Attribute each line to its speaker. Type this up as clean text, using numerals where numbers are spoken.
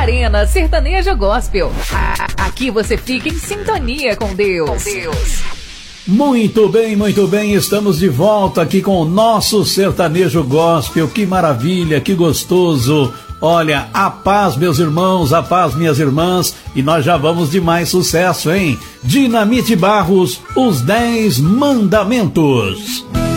Speaker 1: Arena Sertaneja Gospel. Aqui você fica em sintonia com Deus.
Speaker 2: Muito bem, estamos de volta aqui com o nosso Sertanejo Gospel. Que maravilha, que gostoso. Olha, a paz, meus irmãos, a paz, minhas irmãs, e nós já vamos de mais sucesso, hein? Dinamite Barros, os 10 Mandamentos.